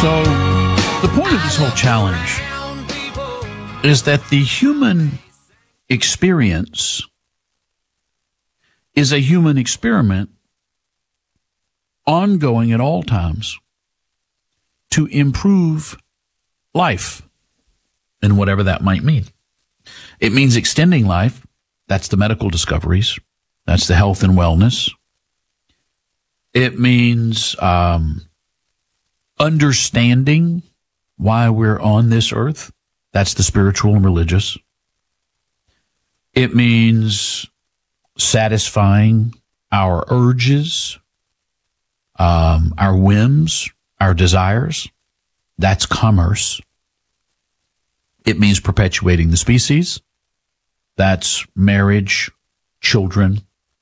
So the point of this whole challenge is that the human experience is a human experiment ongoing at all times to improve life and whatever that might mean. It means extending life. That's the medical discoveries. That's the health and wellness. It means understanding why we're on this earth. That's the spiritual and religious. It means satisfying our urges, our whims, our desires. That's commerce. It means perpetuating the species. That's marriage, children,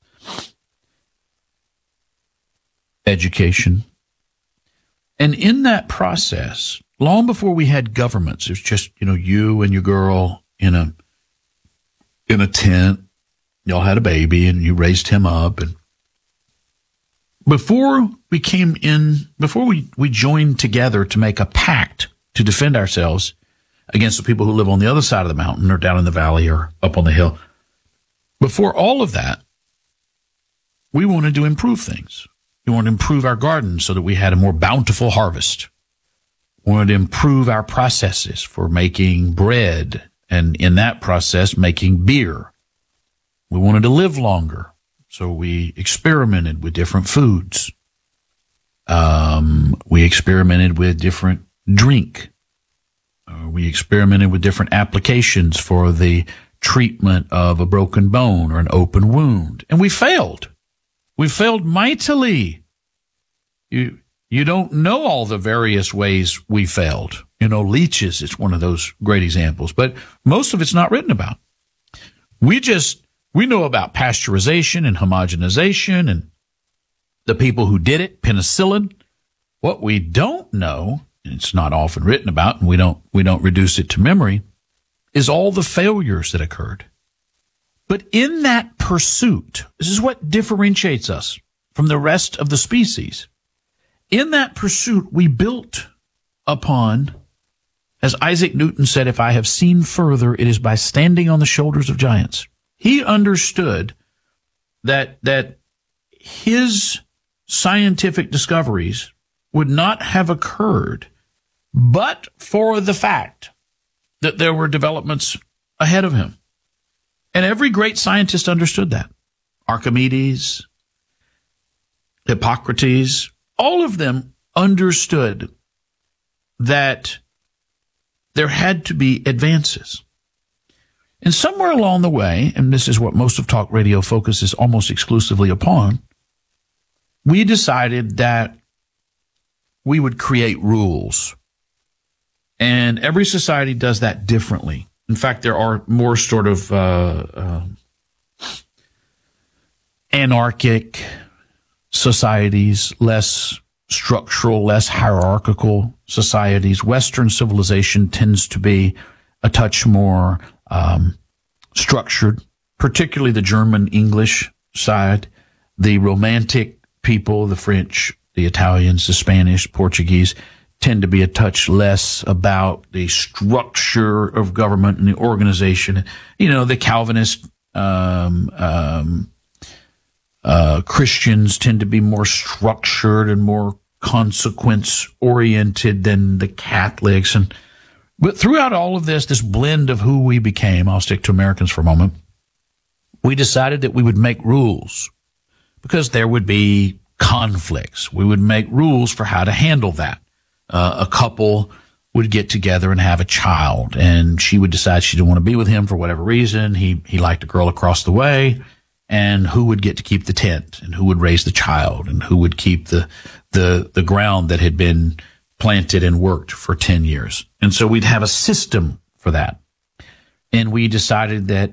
education. And in that process, long before we had governments, it was just, you and your girl in a tent. Y'all had a baby and you raised him up. And before we joined together to make a pact to defend ourselves against the people who live on the other side of the mountain or down in the valley or up on the hill, before all of that, we wanted to improve things. We wanted to improve our garden so that we had a more bountiful harvest. We wanted to improve our processes for making bread and in that process making beer. We wanted to live longer, so we experimented with different foods. We experimented with different drink. We experimented with different applications for the treatment of a broken bone or an open wound. And we failed. We failed mightily. You don't know all the various ways we failed. Leeches is one of those great examples, but most of it's not written about. We know about pasteurization and homogenization and the people who did it, penicillin. What we don't know, and it's not often written about, and we don't reduce it to memory, is all the failures that occurred. But in that pursuit, this is what differentiates us from the rest of the species. In that pursuit, we built upon, as Isaac Newton said, if I have seen further, it is by standing on the shoulders of giants. He understood that his scientific discoveries would not have occurred but for the fact that there were developments ahead of him. And every great scientist understood that. Archimedes, Hippocrates, all of them understood that there had to be advances. And somewhere along the way, and this is what most of talk radio focuses almost exclusively upon, we decided that we would create rules. And every society does that differently. In fact, there are more sort of anarchic societies, less structural, less hierarchical societies. Western civilization tends to be a touch more structured, particularly the German English side. The Romantic people, the French, the Italians, the Spanish, Portuguese, tend to be a touch less about the structure of government and the organization. The Calvinist Christians tend to be more structured and more consequence-oriented than the Catholics. But throughout all of this blend of who we became, I'll stick to Americans for a moment, we decided that we would make rules because there would be conflicts. We would make rules for how to handle that. A couple would get together and have a child, and she would decide she didn't want to be with him for whatever reason. He liked a girl across the way, and who would get to keep the tent, and who would raise the child, and who would keep the ground that had been planted and worked for 10 years. And so we'd have a system for that. And we decided that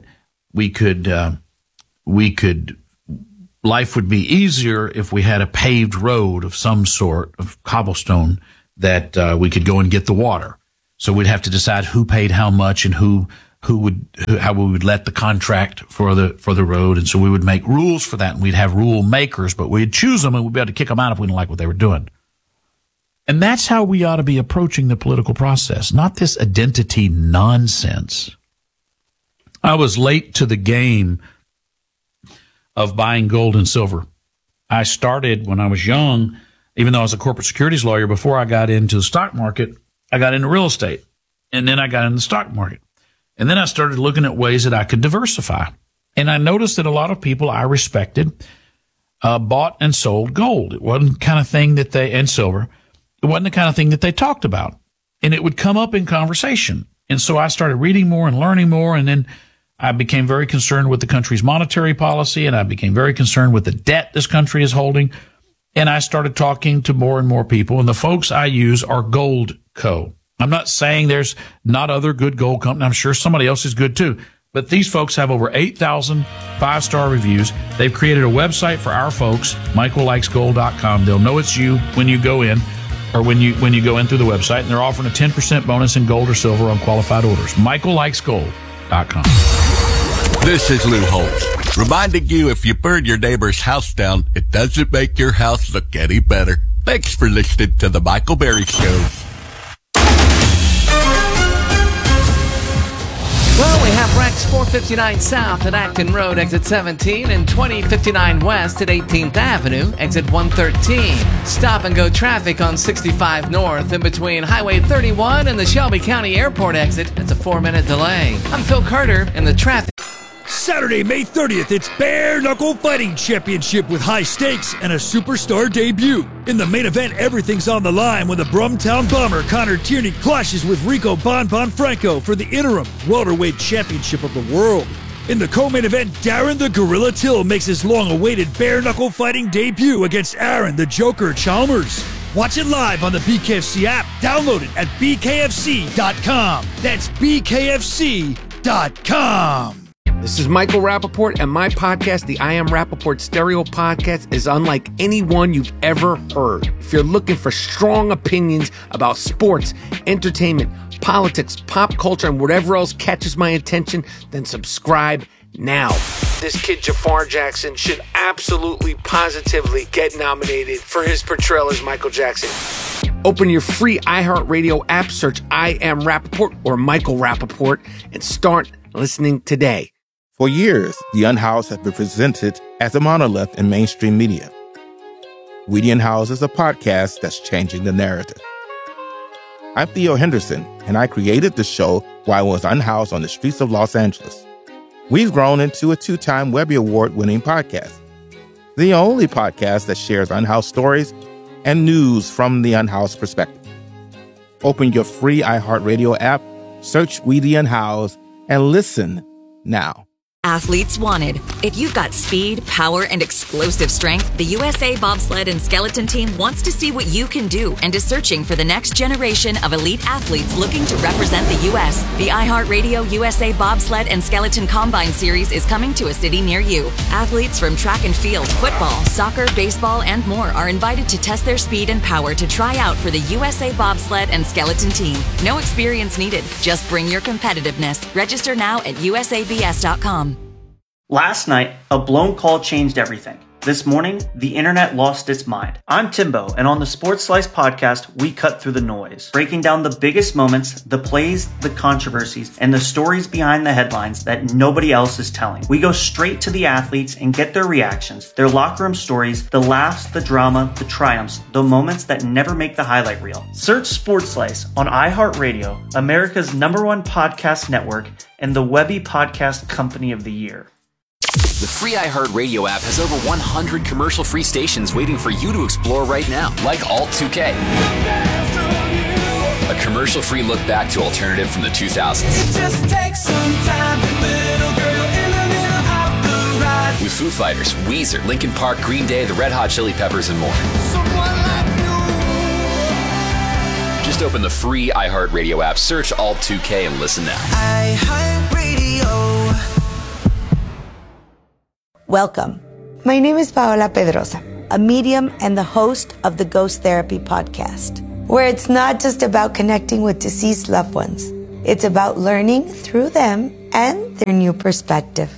life would be easier if we had a paved road of some sort of cobblestone that we could go and get the water. So we'd have to decide who paid how much and how we would let the contract for the road. And so we would make rules for that, and we'd have rule makers, but we'd choose them and we'd be able to kick them out if we didn't like what they were doing. And that's how we ought to be approaching the political process, not this identity nonsense. I was late to the game of buying gold and silver. I started when I was young, even though I was a corporate securities lawyer, before I got into the stock market, I got into real estate. And then I got into the stock market. And then I started looking at ways that I could diversify. And I noticed that a lot of people I respected bought and sold gold. It wasn't the kind of thing that and silver. It wasn't the kind of thing that they talked about. And it would come up in conversation. And so I started reading more and learning more. And then I became very concerned with the country's monetary policy. And I became very concerned with the debt this country is holding. And I started talking to more and more people. And the folks I use are Goldco. I'm not saying there's not other good gold companies. I'm sure somebody else is good too. But these folks have over 8,000 5-star reviews. They've created a website for our folks, michaellikesgold.com. They'll know it's you when you go in, or when you go in through the website, and they're offering a 10% bonus in gold or silver on qualified orders. michaellikesgold.com. This is Lou Holtz, reminding you if you burn your neighbor's house down, it doesn't make your house look any better. Thanks for listening to The Michael Berry Show. Well, we have wrecks 459 South at Acton Road, exit 17, and 2059 West at 18th Avenue, exit 113. Stop and go traffic on 65 North in between Highway 31 and the Shelby County Airport exit. It's a 4-minute delay. I'm Phil Carter in the traffic. Saturday, May 30th, it's Bare Knuckle Fighting Championship with high stakes and a superstar debut. In the main event, everything's on the line when the Brumtown Bomber Connor Tierney clashes with Rico Bonbon Franco for the interim welterweight championship of the world. In the co-main event, Darren the Gorilla Till makes his long-awaited Bare Knuckle Fighting debut against Aaron the Joker Chalmers. Watch it live on the BKFC app. Download it at bkfc.com. That's bkfc.com. This is Michael Rappaport, and my podcast, the I Am Rappaport Stereo Podcast, is unlike any one you've ever heard. If you're looking for strong opinions about sports, entertainment, politics, pop culture, and whatever else catches my attention, then subscribe now. This kid Jafar Jackson should absolutely, positively get nominated for his portrayal as Michael Jackson. Open your free iHeartRadio app, search I Am Rappaport or Michael Rappaport, and start listening today. For years, The Unhoused has been presented as a monolith in mainstream media. We the Unhoused is a podcast that's changing the narrative. I'm Theo Henderson, and I created the show while I was unhoused on the streets of Los Angeles. We've grown into a 2-time Webby Award-winning podcast, the only podcast that shares unhoused stories and news from the unhoused perspective. Open your free iHeartRadio app, search We the Unhoused, and listen now. Athletes wanted. If you've got speed, power, and explosive strength, the USA Bobsled and Skeleton Team wants to see what you can do and is searching for the next generation of elite athletes looking to represent the U.S. The iHeartRadio USA Bobsled and Skeleton Combine Series is coming to a city near you. Athletes from track and field, football, soccer, baseball, and more are invited to test their speed and power to try out for the USA Bobsled and Skeleton Team. No experience needed. Just bring your competitiveness. Register now at usabs.com. Last night, a blown call changed everything. This morning, the internet lost its mind. I'm Timbo, and on the Sports Slice podcast, we cut through the noise, breaking down the biggest moments, the plays, the controversies, and the stories behind the headlines that nobody else is telling. We go straight to the athletes and get their reactions, their locker room stories, the laughs, the drama, the triumphs, the moments that never make the highlight reel. Search Sports Slice on iHeartRadio, America's #1 podcast network, and the Webby Podcast Company of the Year. The free iHeartRadio app has over 100 commercial-free stations waiting for you to explore right now, like Alt 2K. A commercial-free look back to alternative from the 2000s. It just takes some time, little girl in the middle of the ride. With Foo Fighters, Weezer, Linkin Park, Green Day, the Red Hot Chili Peppers, and more. Just open the free iHeartRadio app, search Alt 2K, and listen now. iHeartRadio. Welcome. My name is Paola Pedrosa, a medium and the host of the Ghost Therapy podcast, where it's not just about connecting with deceased loved ones. It's about learning through them and their new perspective.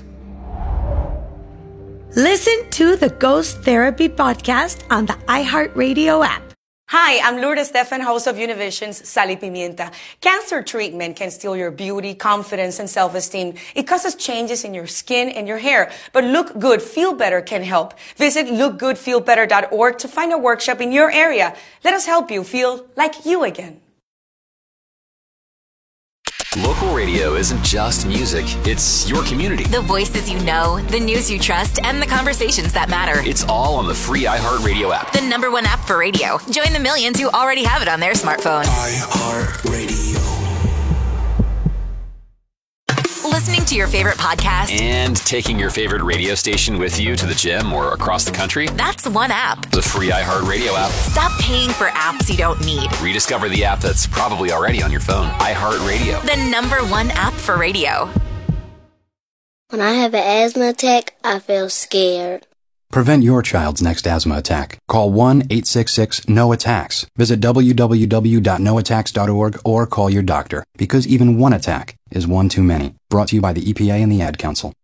Listen to the Ghost Therapy podcast on the iHeartRadio app, Hi, I'm Lourdes Stefan, host of Univision's Sal y Pimienta. Cancer treatment can steal your beauty, confidence, and self-esteem. It causes changes in your skin and your hair. But Look Good, Feel Better can help. Visit lookgoodfeelbetter.org to find a workshop in your area. Let us help you feel like you again. Local radio isn't just music, it's your community. The voices you know, the news you trust, and the conversations that matter. It's all on the free iHeartRadio app. The #1 app for radio. Join the millions who already have it on their smartphone. iHeartRadio. Listening to your favorite podcast and taking your favorite radio station with you to the gym or across the country. That's one app. The free iHeartRadio app. Stop paying for apps you don't need. Rediscover the app that's probably already on your phone. iHeartRadio. The #1 app for radio. When I have an asthma attack, I feel scared. Prevent your child's next asthma attack. Call 1-866-NO-ATTACKS. Visit www.noattacks.org or call your doctor, because even one attack is one too many. Brought to you by the EPA and the Ad Council.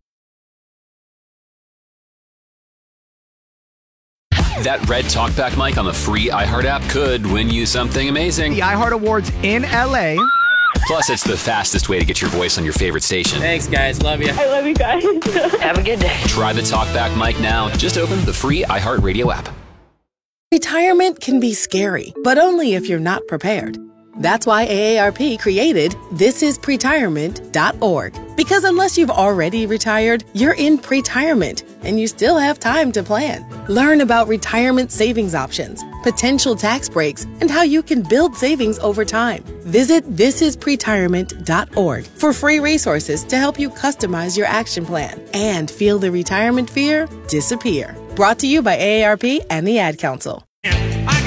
That red talkback mic on the free iHeart app could win you something amazing. The iHeart Awards in LA. Plus, it's the fastest way to get your voice on your favorite station. Thanks, guys. Love you. I love you guys. Have a good day. Try the talkback mic now. Just open the free iHeartRadio app. Retirement can be scary, but only if you're not prepared. That's why AARP created thisispretirement.org. Because unless you've already retired, you're in pretirement, and you still have time to plan. Learn about retirement savings options, potential tax breaks, and how you can build savings over time. Visit thisispretirement.org for free resources to help you customize your action plan and feel the retirement fear disappear. Brought to you by AARP and the Ad Council.